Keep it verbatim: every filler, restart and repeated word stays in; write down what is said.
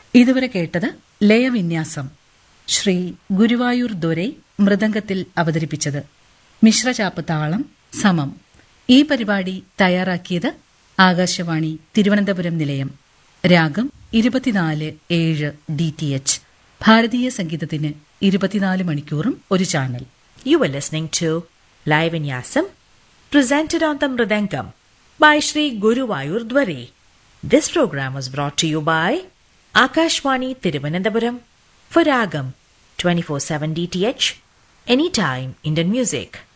ഇതുവരെ കേട്ടത് ലയവിന്യാസം. ശ്രീ ഗുരുവായൂർ ദൊരൈ മൃദംഗത്തിൽ അവതരിപ്പിച്ചത്. മിശ്രചാപ്പ് താളം സമം. ഈ പരിപാടി തയ്യാറാക്കിയത് ആകാശവാണി തിരുവനന്തപുരം നിലയം. രാഗം ഇരുപത്തിനാല് ഏഴ് ഡി ടി എച്ച്. ഭാരതീയ സംഗീതത്തിന് ഇരുപത്തിനാല് മണിക്കൂറും ഒരു channel. You were listening to Live Vinyasam, presented on the Mridangam by Shri Guruvayur Dware. This program was brought to you by Akashvani Thiruvananthapuram for Ragam twenty-four seven D T H, anytime Indian music.